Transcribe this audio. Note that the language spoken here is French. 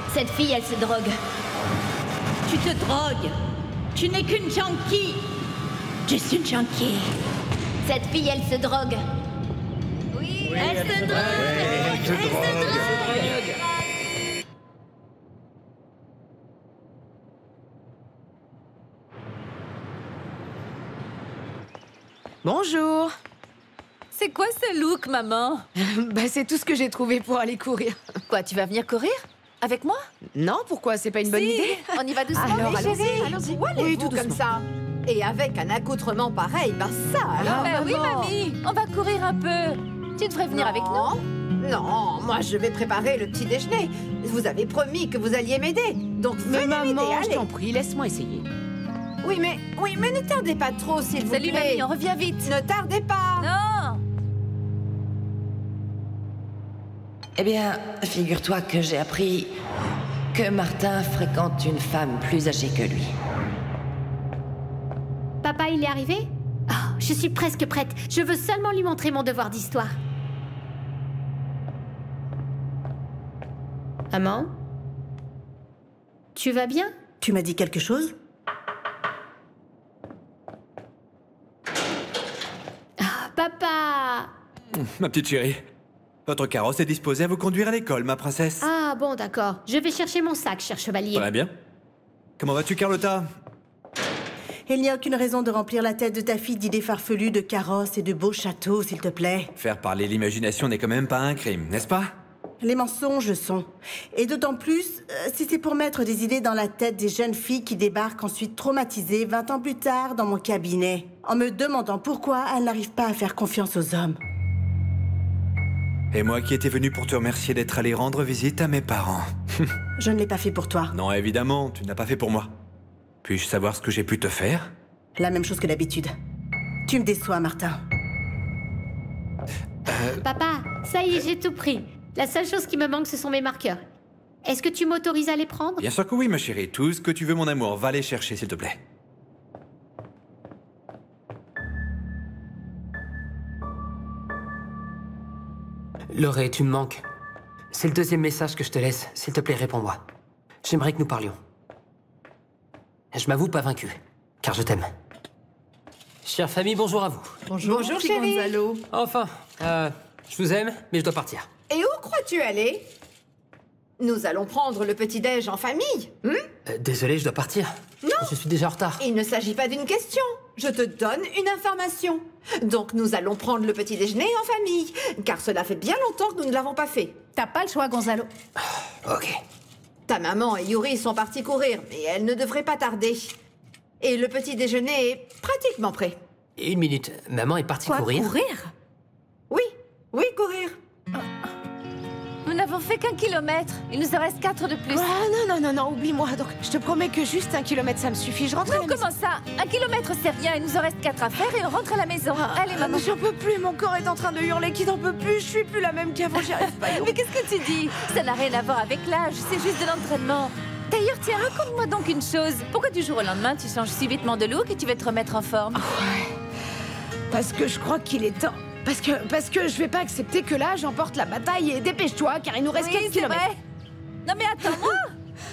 Cette fille, elle se drogue. Tu te drogues. Tu n'es qu'une junkie. Juste une junkie. Cette fille, elle se drogue. Oui, elle se drogue. Elle se drogue. Bonjour. C'est quoi ce look, maman? Bah c'est tout ce que j'ai trouvé pour aller courir. Quoi, tu vas venir courir? Avec moi? Non, pourquoi? C'est pas une bonne idée? On y va doucement. Alors, oui, chérie. allons-y. Où allez-vous comme ça? Et avec un accoutrement pareil, ben ça alors Ben oui, mamie. On va courir un peu. Tu devrais venir avec nous. Non, moi je vais préparer le petit déjeuner. Vous avez promis que vous alliez m'aider. Donc Mais venez m'aider, maman, je allez. t'en prie, laisse-moi essayer. Oui, mais ne tardez pas trop, s'il vous Salut, plaît. mamie, on revient vite. Ne tardez pas. Non. Eh bien, figure-toi que j'ai appris que Martin fréquente une femme plus âgée que lui. Papa, il est arrivé? Oh, je suis presque prête. Je veux seulement lui montrer mon devoir d'histoire. Maman? Tu vas bien? Tu m'as dit quelque chose? Papa! Ma petite chérie, votre carrosse est disposé à vous conduire à l'école, ma princesse. Ah bon, d'accord. Je vais chercher mon sac, cher chevalier. Très bien. Comment vas-tu, Carlotta? Il n'y a aucune raison de remplir la tête de ta fille d'idées farfelues, de carrosses et de beaux châteaux, s'il te plaît. Faire parler l'imagination n'est quand même pas un crime, n'est-ce pas? Les mensonges le sont. Et d'autant plus, si c'est pour mettre des idées dans la tête des jeunes filles qui débarquent ensuite traumatisées 20 ans plus tard dans mon cabinet, en me demandant pourquoi elles n'arrivent pas à faire confiance aux hommes. Et moi qui étais venu pour te remercier d'être allé rendre visite à mes parents. Je ne l'ai pas fait pour toi. Non, évidemment, tu n'as pas fait pour moi. Puis-je savoir ce que j'ai pu te faire? La même chose que d'habitude. Tu me déçois, Martin. Papa, ça y est, j'ai tout pris. La seule chose qui me manque, ce sont mes marqueurs. Est-ce que tu m'autorises à les prendre? Bien sûr que oui, ma chérie. Tout ce que tu veux, mon amour. Va les chercher, s'il te plaît. Loré, tu me manques. C'est le deuxième message que je te laisse. S'il te plaît, réponds-moi. J'aimerais que nous parlions. Je m'avoue pas vaincu, car je t'aime. Chère famille, bonjour à vous. Bonjour, chérie. Gonzalo. Enfin, je vous aime, mais je dois partir. Et où crois-tu aller? Nous allons prendre le petit-déj en famille. Désolé, je dois partir. Non. Je suis déjà en retard. Il ne s'agit pas d'une question. Je te donne une information. Donc nous allons prendre le petit déjeuner en famille. Car cela fait bien longtemps que nous ne l'avons pas fait. T'as pas le choix, Gonzalo. Ok. Ta maman et Yuri sont partis courir, mais elles ne devraient pas tarder. Et le petit déjeuner est pratiquement prêt. Une minute. Maman est partie Quoi, courir. Oui, oui, courir. Nous n'avons fait qu'1 kilomètre. Il nous en reste 4 de plus. Ah non, oublie-moi. Donc, je te promets que juste 1 kilomètre, ça me suffit. Je rentre à Non, la maison. comment ça? 1 kilomètre, c'est rien. Il nous en reste 4 à faire et on rentre à la maison. Allez, maman. J'en peux plus, mon corps est en train de hurler. Qui n'en peut plus? Je suis plus la même qu'avant, j'y arrive pas. Mais qu'est-ce que tu dis? Ça n'a rien à voir avec l'âge, c'est juste de l'entraînement. D'ailleurs, tiens, raconte-moi donc une chose. Pourquoi du jour au lendemain, tu changes subitement de look et tu veux te remettre en forme? Parce que je crois qu'il est temps. Parce que je vais pas accepter que l'âge emporte la bataille et dépêche-toi, car il nous reste Oui, 4 c'est kilomètres. vrai. Non mais attends-moi.